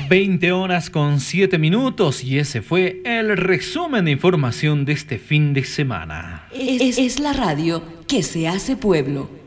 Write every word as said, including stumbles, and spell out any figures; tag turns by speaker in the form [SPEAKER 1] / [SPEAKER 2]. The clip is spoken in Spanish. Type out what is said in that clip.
[SPEAKER 1] veinte horas con siete minutos y ese fue el resumen de información de este fin de semana.
[SPEAKER 2] Es, es la radio que se hace pueblo.